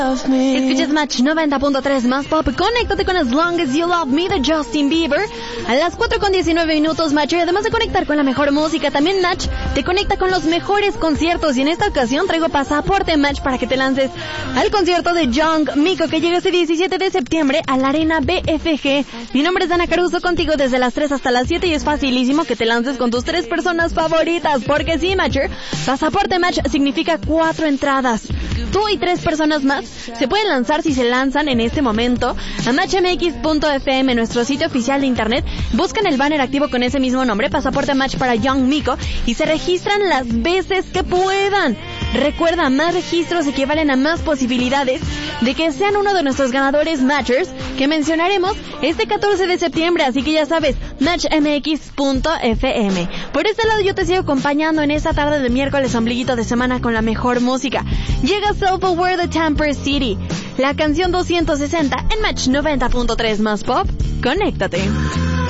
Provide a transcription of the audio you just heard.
Escuchas Match 90.3 más pop. Conéctate con As Long As You Love Me de Justin Bieber a las 4:19 Match. Y además de conectar con la mejor música, también Match te conecta con los mejores conciertos. Y en esta ocasión traigo pasaporte Match para que te lances al concierto de Young Miko, que llega este 17 de septiembre a la Arena BFG. Mi nombre es Dana Caruso, contigo desde las 3 hasta las 7, y es facilísimo que te lances con tus 3 personas favoritas, porque sí, Matcher, pasaporte Match significa 4 entradas. Tú y 3 personas más se pueden lanzar si se lanzan en este momento a matchmx.fm, nuestro sitio oficial de internet. Buscan el banner activo con ese mismo nombre, pasaporte Match para Young Miko, y se registran las veces que puedan. Recuerda, más registros equivalen a más posibilidades de que sean uno de nuestros ganadores Matchers que mencionaremos este 14 de septiembre, así que ya sabes, matchmx.fm. Por este lado yo te sigo acompañando en esta tarde de miércoles ombliguito de semana con la mejor música. Llega Self-Aware de Tamper City, la canción 260 en Match 90.3 más pop. Conéctate.